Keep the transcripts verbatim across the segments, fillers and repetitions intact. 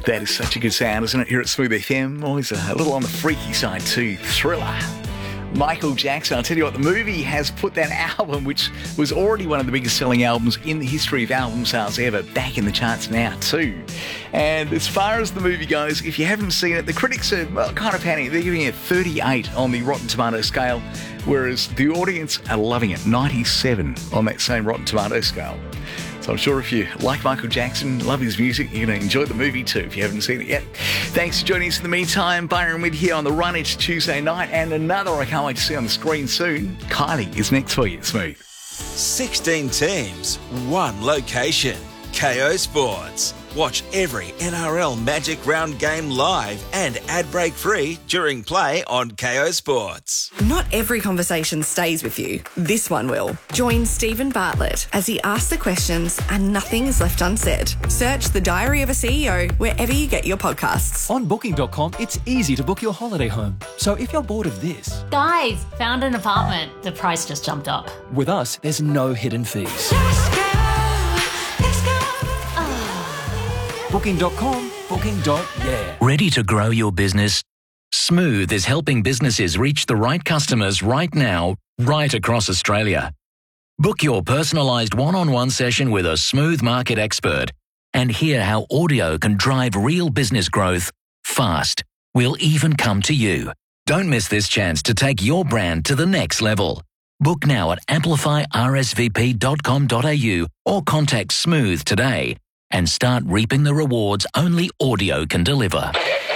That is such a good sound, isn't it? Here at Smooth F M, always a little on the freaky side too. Thriller. Michael Jackson. I'll tell you what, the movie has put that album, which was already one of the biggest selling albums in the history of album sales ever, back in the charts now too. And as far as the movie goes, if you haven't seen it, the critics are well, kind of panicked. They're giving it thirty-eight on the Rotten Tomato scale, whereas the audience are loving it, ninety-seven on that same Rotten Tomato scale. So I'm sure if you like Michael Jackson, love his music, you're going to enjoy the movie too if you haven't seen it yet. Thanks for joining us in the meantime. Byron with here on The Run. It's Tuesday night, and another I can't wait to see on the screen soon. Kylie is next for you. Smooth. sixteen teams, one location. K O Sports. Watch every N R L Magic Round game live and ad break free during play on K O Sports. Not every conversation stays with you. This one will. Join Stephen Bartlett as he asks the questions and nothing is left unsaid. Search The Diary of a C E O wherever you get your podcasts. On booking dot com, it's easy to book your holiday home. So if you're bored of this... Guys, found an apartment. The price just jumped up. With us, there's no hidden fees. booking dot com, booking. Yeah. Ready to grow your business? Smooth is helping businesses reach the right customers right now, right across Australia. Book your personalised one-on-one session with a Smooth market expert and hear how audio can drive real business growth fast. We'll even come to you. Don't miss this chance to take your brand to the next level. Book now at amplify r s v p dot com dot a u or contact Smooth today and start reaping the rewards only audio can deliver.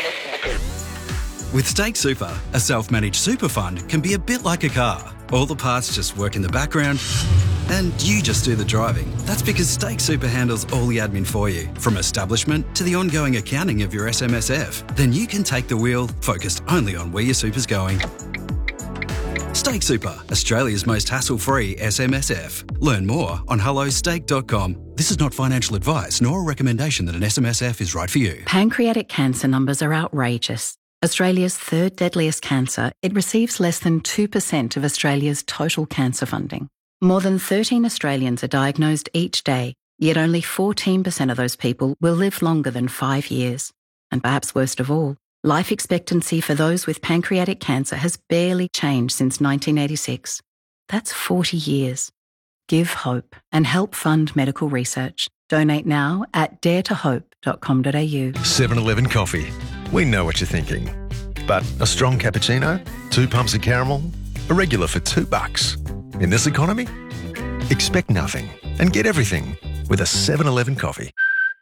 With Stake Super, a self-managed super fund can be a bit like a car. All the parts just work in the background and you just do the driving. That's because Stake Super handles all the admin for you, from establishment to the ongoing accounting of your S M S F. Then you can take the wheel, focused only on where your super's going. Stake Super, Australia's most hassle-free S M S F. Learn more on hello stake dot com. This is not financial advice nor a recommendation that an S M S F is right for you. Pancreatic cancer numbers are outrageous. Australia's third deadliest cancer, it receives less than two percent of Australia's total cancer funding. More than thirteen Australians are diagnosed each day, yet only fourteen percent of those people will live longer than five years. And perhaps worst of all, life expectancy for those with pancreatic cancer has barely changed since nineteen eighty-six. That's forty years. Give hope and help fund medical research. Donate now at dare to hope dot com dot a u. seven eleven Coffee. We know what you're thinking. But a strong cappuccino? Two pumps of caramel? A regular for two bucks? In this economy? Expect nothing and get everything with a seven eleven Coffee.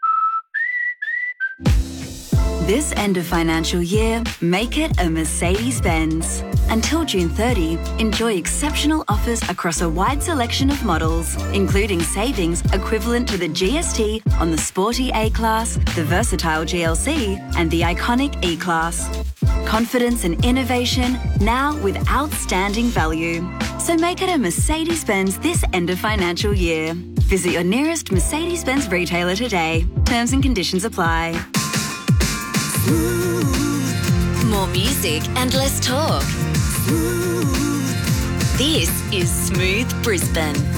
This end of financial year, make it a Mercedes-Benz. Until June thirtieth, enjoy exceptional offers across a wide selection of models, including savings equivalent to the G S T on the sporty A-Class, the versatile G L C, and the iconic E-Class. Confidence and innovation, now with outstanding value. So make it a Mercedes-Benz this end of financial year. Visit your nearest Mercedes-Benz retailer today. Terms and conditions apply. More music and less talk. This is Smooth Brisbane.